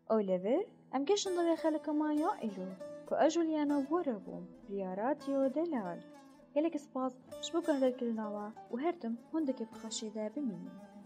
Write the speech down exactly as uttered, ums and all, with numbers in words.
أوليفر أم كشن ضغي خلق ما يائلو كو أجوليانا وربوم ريا راديو دلال يلك سباز شبوكن رجل نوا وهرتم هندك بخشيدة بمين